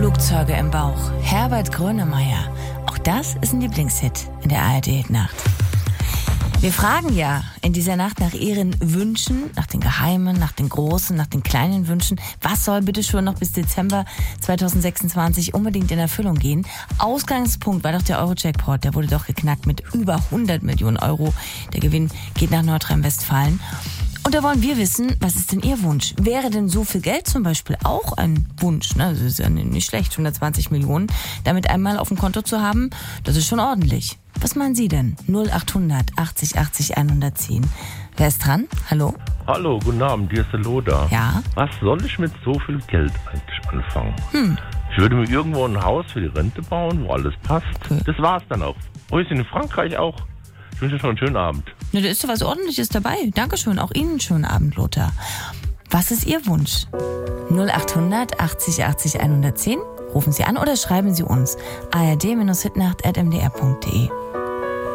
Flugzeuge im Bauch, Herbert Grönemeyer. Auch das ist ein Lieblingshit in der ARD-Nacht. Wir fragen ja in dieser Nacht nach Ihren Wünschen, nach den geheimen, nach den großen, nach den kleinen Wünschen. Was soll bitte schon noch bis Dezember 2026 unbedingt in Erfüllung gehen? Ausgangspunkt war doch der Euro-Jackpot. Der wurde doch geknackt mit über 100 Millionen Euro. Der Gewinn geht nach Nordrhein-Westfalen. Und da wollen wir wissen, was ist denn Ihr Wunsch? Wäre denn so viel Geld zum Beispiel auch ein Wunsch? Ne? Das ist ja nicht schlecht, 120 Millionen damit einmal auf dem Konto zu haben, das ist schon ordentlich. Was meinen Sie denn? 0800 80 80 110. Wer ist dran? Hallo? Hallo, guten Abend, hier ist der Loda. Ja? Was soll ich mit so viel Geld eigentlich anfangen? Ich würde mir irgendwo ein Haus für die Rente bauen, wo alles passt. Okay. Das war's dann auch. Oh, ist in Frankreich auch. Ich wünsche euch noch einen schönen Abend. Da ist doch was Ordentliches dabei. Dankeschön, auch Ihnen einen schönen Abend, Lothar. Was ist Ihr Wunsch? 0800 80 80 110. Rufen Sie an oder schreiben Sie uns. ard-hitnacht@mdr.de.